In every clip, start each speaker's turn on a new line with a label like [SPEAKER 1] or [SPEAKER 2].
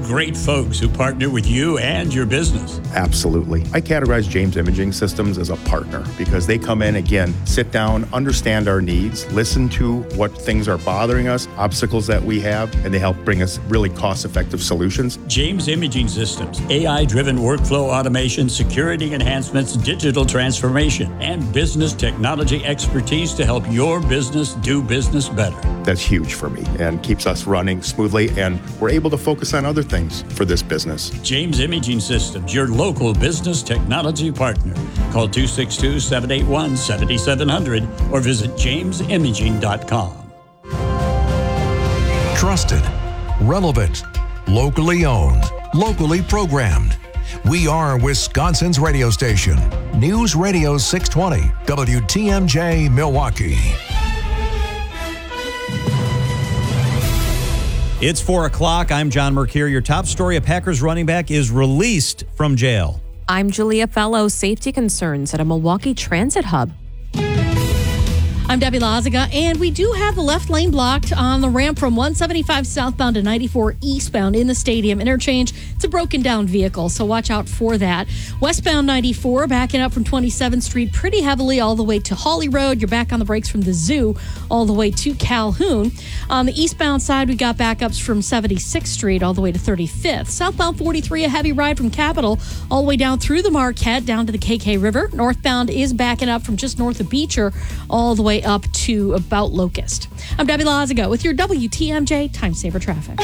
[SPEAKER 1] great folks who partner with you and your business.
[SPEAKER 2] Absolutely. I categorize James Imaging Systems as a partner because they come in, again, sit down, understand our needs, listen to what things are bothering us, obstacles that we have, and they help bring us really cost-effective solutions.
[SPEAKER 1] James Imaging Systems, AI-driven workflow automation, security enhancements, digital transformation, and business technology expertise to help your business do business better.
[SPEAKER 2] That's huge for me and keeps us running smoothly, and we're able to focus on other things for this business.
[SPEAKER 1] James Imaging Systems, your local business technology partner. Call 262-781-7700 or visit jamesimaging.com.
[SPEAKER 3] Trusted, relevant, locally owned, locally programmed. We are Wisconsin's radio station. News Radio 620, WTMJ Milwaukee.
[SPEAKER 4] It's 4 o'clock. I'm John Mercure. Your top story: a Packers running back is released from jail.
[SPEAKER 5] I'm Julia Fellow. Safety concerns at a Milwaukee transit hub.
[SPEAKER 6] I'm Debbie Lazaga, and we do have the left lane blocked on the ramp from 175 southbound to 94 eastbound in the stadium interchange. It's a broken down vehicle, so watch out for that. Westbound 94 backing up from 27th Street pretty heavily all the way to Hawley Road. You're back on the brakes from the zoo all the way to Calhoun. On the eastbound side, we got backups from 76th Street all the way to 35th. Southbound 43, a heavy ride from Capitol all the way down through the Marquette down to the KK River. Northbound is backing up from just north of Beecher all the way up to about Locust. I'm Debbie Lazaga with your WTMJ Time Saver Traffic.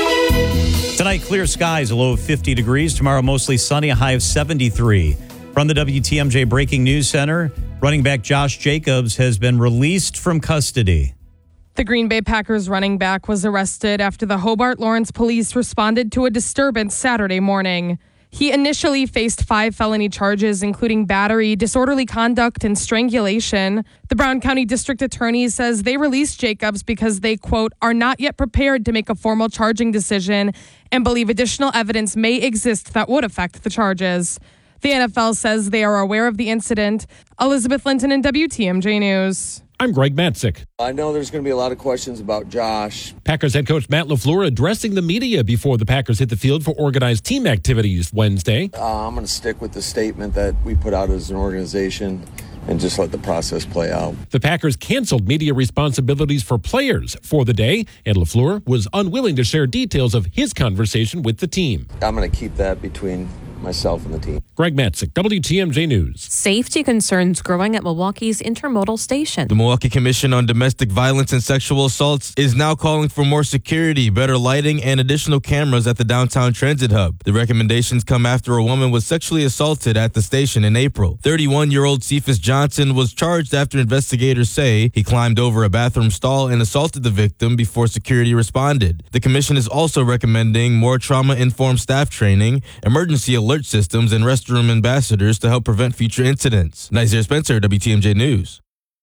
[SPEAKER 4] Tonight, clear skies, a low of 50 degrees. Tomorrow, mostly sunny, a high of 73. From the WTMJ Breaking News Center, running back Josh Jacobs has been released from custody.
[SPEAKER 7] The Green Bay Packers running back was arrested after the Hobart Lawrence police responded to a disturbance Saturday morning. He initially faced 5 felony charges, including battery, disorderly conduct, and strangulation. The Brown County District Attorney says they released Jacobs because they, quote, are not yet prepared to make a formal charging decision and believe additional evidence may exist that would affect the charges. The NFL says they are aware of the incident. Elizabeth Linton in WTMJ News.
[SPEAKER 8] I'm Greg Matzik.
[SPEAKER 9] I know there's going to be a lot of questions about Josh.
[SPEAKER 8] Packers head coach Matt LaFleur addressing the media before the Packers hit the field for organized team activities Wednesday.
[SPEAKER 9] I'm going to stick with the statement that we put out as an organization and just let the process play out.
[SPEAKER 8] The Packers canceled media responsibilities for players for the day, and LaFleur was unwilling to share details of his conversation with the team.
[SPEAKER 9] I'm going to keep that between myself and the team.
[SPEAKER 8] Greg Matzik, WTMJ News.
[SPEAKER 5] Safety concerns growing at Milwaukee's intermodal station.
[SPEAKER 10] The Milwaukee Commission on Domestic Violence and Sexual Assaults is now calling for more security, better lighting, and additional cameras at the downtown transit hub. The recommendations come after a woman was sexually assaulted at the station in April. 31-year-old Cephas Johnson was charged after investigators say he climbed over a bathroom stall and assaulted the victim before security responded. The commission is also recommending more trauma-informed staff training, emergency alert systems, and restroom ambassadors to help prevent future incidents. Nazir Spencer, WTMJ News.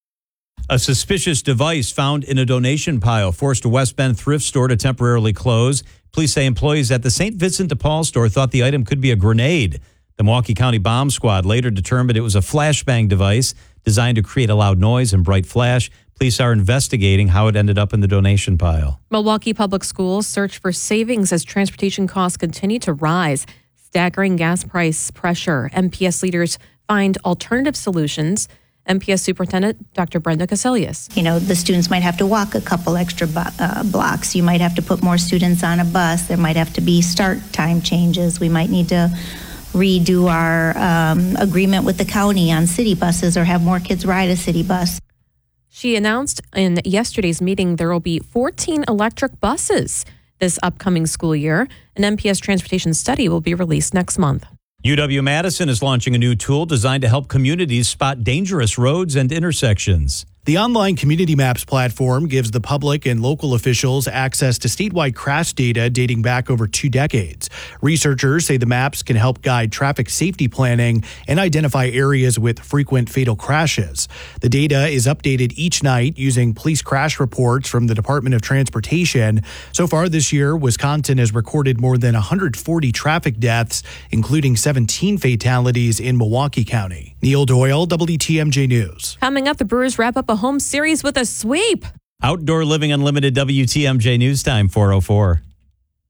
[SPEAKER 4] A suspicious device found in a donation pile forced a West Bend thrift store to temporarily close. Police say employees at the St. Vincent de Paul store thought the item could be a grenade. The Milwaukee County Bomb Squad later determined it was a flashbang device designed to create a loud noise and bright flash. Police are investigating how it ended up in the donation pile.
[SPEAKER 5] Milwaukee Public Schools search for savings as transportation costs continue to rise. Staggering gas price pressure. MPS leaders find alternative solutions. MPS Superintendent Dr. Brenda Casilius.
[SPEAKER 11] You know, the students might have to walk a couple extra blocks. You might have to put more students on a bus. There might have to be start time changes. We might need to redo our agreement with the county on city buses or have more kids ride a city bus.
[SPEAKER 5] She announced in yesterday's meeting there will be 14 electric buses this upcoming school year. An MPS transportation study will be released next month.
[SPEAKER 4] UW-Madison is launching a new tool designed to help communities spot dangerous roads and intersections.
[SPEAKER 12] The online Community Maps platform gives the public and local officials access to statewide crash data dating back over 2 decades. Researchers say the maps can help guide traffic safety planning and identify areas with frequent fatal crashes. The data is updated each night using police crash reports from the Department of Transportation. So far this year, Wisconsin has recorded more than 140 traffic deaths, including 17 fatalities in Milwaukee County. Neil Doyle, WTMJ News.
[SPEAKER 5] Coming up, the Brewers wrap up a home series with a sweep.
[SPEAKER 4] Outdoor Living Unlimited, WTMJ News Time 4:04.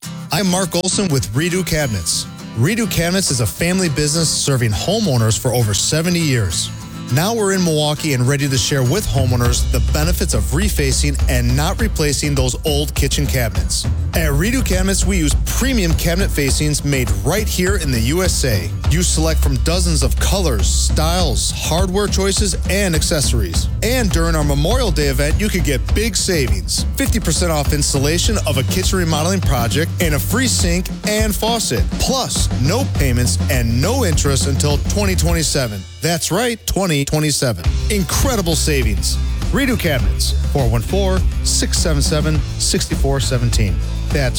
[SPEAKER 13] I'm Mark Olson with Redo Cabinets. Redo Cabinets is a family business serving homeowners for over 70 years. Now we're in Milwaukee and ready to share with homeowners the benefits of refacing and not replacing those old kitchen cabinets. At Redo Cabinets, we use premium cabinet facings made right here in the USA. You select from dozens of colors, styles, hardware choices, and accessories. And during our Memorial Day event, you could get big savings. 50% off installation of a kitchen remodeling project and a free sink and faucet. Plus, no payments and no interest until 2027. That's right, 2027. Incredible savings. Redo Cabinets, 414-677-6417. That's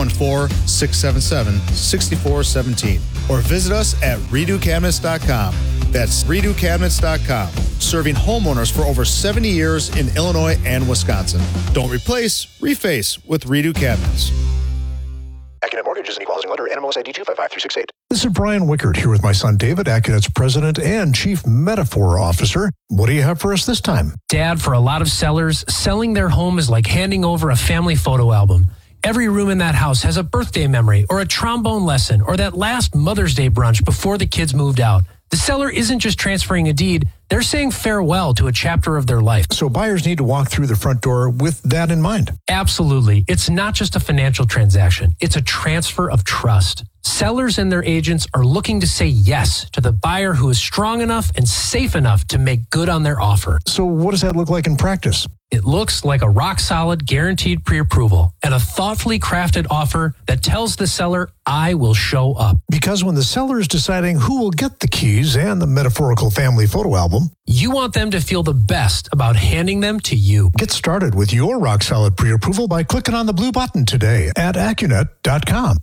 [SPEAKER 13] 414-677-6417. Or visit us at redocabinets.com. That's redocabinets.com. Serving homeowners for over 70 years in Illinois and Wisconsin. Don't replace, reface with Redo Cabinets.
[SPEAKER 14] Accunet Mortgage is an equalizing lender. NMLS ID 255368.
[SPEAKER 15] This is Brian Wickert here with my son David, Accunet's president and chief metaphor officer. What do you have for us this time?
[SPEAKER 16] Dad, for a lot of sellers, selling their home is like handing over a family photo album. Every room in that house has a birthday memory or a trombone lesson or that last Mother's Day brunch before the kids moved out. The seller isn't just transferring a deed, they're saying farewell to a chapter of their life.
[SPEAKER 15] So buyers need to walk through the front door with that in mind.
[SPEAKER 16] Absolutely. It's not just a financial transaction. It's a transfer of trust. Sellers and their agents are looking to say yes to the buyer who is strong enough and safe enough to make good on their offer.
[SPEAKER 15] So what does that look like in practice?
[SPEAKER 16] It looks like a rock-solid, guaranteed pre-approval and a thoughtfully crafted offer that tells the seller, I will show up.
[SPEAKER 15] Because when the seller is deciding who will get the keys and the metaphorical family photo album,
[SPEAKER 16] you want them to feel the best about handing them to you.
[SPEAKER 15] Get started with your rock-solid pre-approval by clicking on the blue button today at Accunet.com.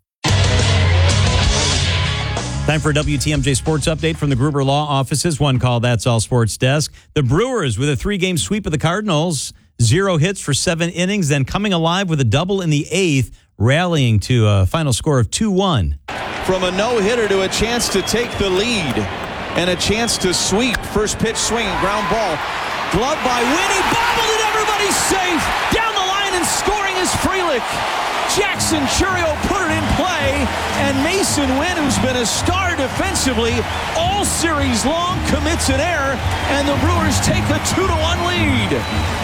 [SPEAKER 4] Time for a WTMJ Sports Update from the Gruber Law Offices. One call, that's all sports desk. The Brewers with a 3-game sweep of the Cardinals. 0 hits for 7 innings, then coming alive with a double in the 8th, rallying to a final score of 2-1.
[SPEAKER 17] From a no-hitter to a chance to take the lead and a chance to sweep. First pitch swing, ground ball. Glove by Winnie, bobbled it, everybody's safe. Down the line and scoring is Frelick. Jackson Churio put it in play, and Mason Wynn, who's been a star defensively all series long, commits an error, and the Brewers take a 2-1 lead.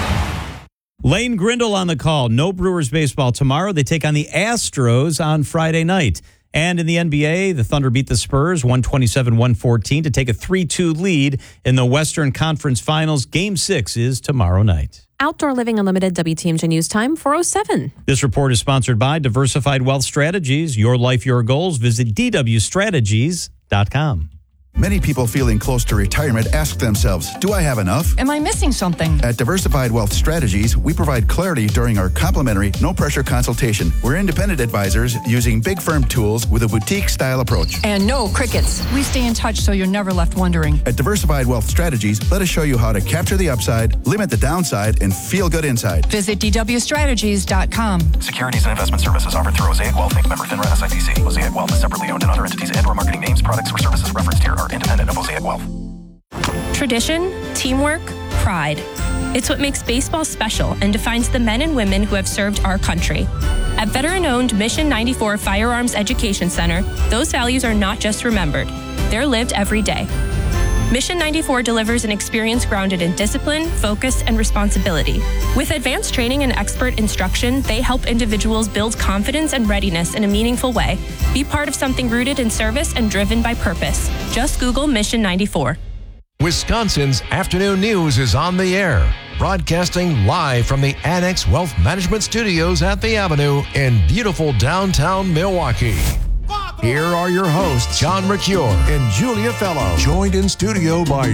[SPEAKER 4] Lane Grindle on the call. No Brewers baseball tomorrow. They take on the Astros on Friday night. And in the NBA, the Thunder beat the Spurs 127-114 to take a 3-2 lead in the Western Conference Finals. Game 6 is tomorrow night.
[SPEAKER 5] Outdoor Living Unlimited, WTMJ News Time, 4:07.
[SPEAKER 4] This report is sponsored by Diversified Wealth Strategies. Your life, your goals. Visit dwstrategies.com.
[SPEAKER 18] Many people feeling close to retirement ask themselves, do I have enough?
[SPEAKER 19] Am I missing something?
[SPEAKER 18] At Diversified Wealth Strategies, we provide clarity during our complimentary, no-pressure consultation. We're independent advisors using big firm tools with a boutique-style approach.
[SPEAKER 19] And no crickets. We stay in touch so you're never left wondering.
[SPEAKER 18] At Diversified Wealth Strategies, let us show you how to capture the upside, limit the downside, and feel good inside.
[SPEAKER 19] Visit dwstrategies.com.
[SPEAKER 14] Securities and investment services offered through Mosaic Wealth Inc. Member FINRA SIPC. Mosaic Wealth is separately owned, and other entities and/or marketing names, products, or services referenced here are independent of Mosaic Wealth.
[SPEAKER 20] Tradition, teamwork, pride. It's what makes baseball special and defines the men and women who have served our country. At veteran-owned Mission 94 Firearms Education Center, those values are not just remembered, they're lived every day. Mission 94 delivers an experience grounded in discipline, focus, and responsibility. With advanced training and expert instruction, they help individuals build confidence and readiness in a meaningful way. Be part of something rooted in service and driven by purpose. Just Google Mission 94.
[SPEAKER 3] Wisconsin's Afternoon News is on the air, broadcasting live from the Annex Wealth Management Studios at the Avenue in beautiful downtown Milwaukee. Here are your hosts, John Mercure and Julia Fellow, joined in studio by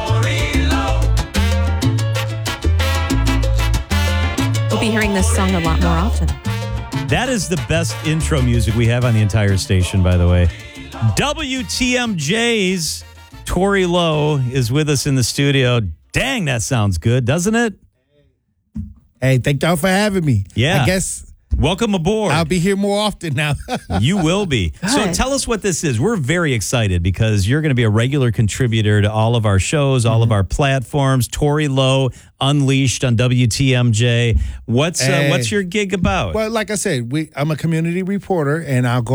[SPEAKER 5] We'll be hearing this song a lot more often.
[SPEAKER 4] That is the best intro music we have on the entire station, by the way. WTMJ's Tori Lowe is with us in the studio. Dang, that sounds good, doesn't it?
[SPEAKER 21] Hey, thank y'all for having me.
[SPEAKER 4] Yeah.
[SPEAKER 21] I guess
[SPEAKER 4] Welcome aboard.
[SPEAKER 21] I'll be here more often now.
[SPEAKER 4] You will be. So tell us what this is. We're very excited because you're going to be a regular contributor to all of our shows, all of our platforms. Tori Lowe, Unleashed on WTMJ. What's your gig about?
[SPEAKER 21] Well, like I said, I'm a community reporter, and I'll go